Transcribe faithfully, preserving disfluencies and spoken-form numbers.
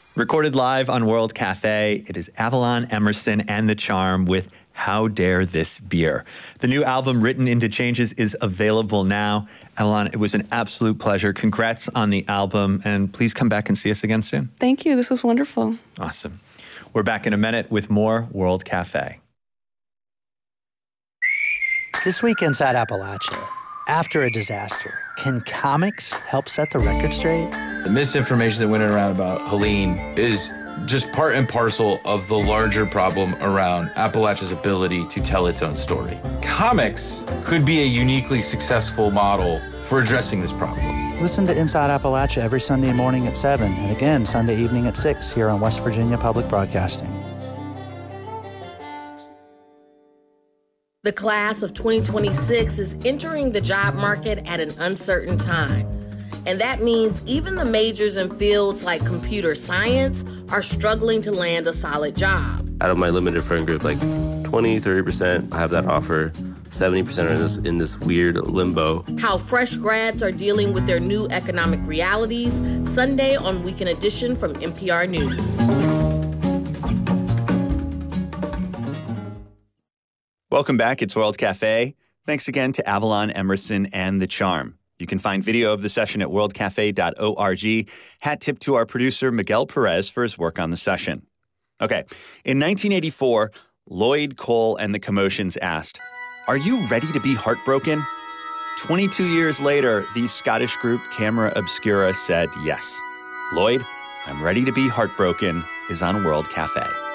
Recorded live on World Cafe, it is Avalon Emerson and the Charm with How Dare This Beer. The new album, Written into Changes, is available now. Avalon, it was an absolute pleasure. Congrats on the album, and please come back and see us again soon. Thank you. This was wonderful. Awesome. We're back in a minute with more World Cafe. This week inside Appalachia, after a disaster, can comics help set the record straight? The misinformation that went around about Helene is just part and parcel of the larger problem around Appalachia's ability to tell its own story. Comics could be a uniquely successful model for addressing this problem. Listen to Inside Appalachia every Sunday morning at seven and again Sunday evening at six here on West Virginia Public Broadcasting. The class of twenty twenty-six is entering the job market at an uncertain time. And that means even the majors in fields like computer science are struggling to land a solid job. Out of my limited friend group, like twenty, thirty percent have that offer. seventy percent are in this, in this weird limbo. How fresh grads are dealing with their new economic realities, Sunday on Weekend Edition from N P R News. Welcome back. It's World Cafe. Thanks again to Avalon Emerson and the Charm. You can find video of the session at world cafe dot org. Hat tip to our producer, Miguel Perez, for his work on the session. Okay, in nineteen eighty-four, Lloyd Cole and the Commotions asked, "Are you ready to be heartbroken?" twenty-two years later, the Scottish group Camera Obscura said yes. Lloyd, I'm Ready to Be Heartbroken is on World Cafe.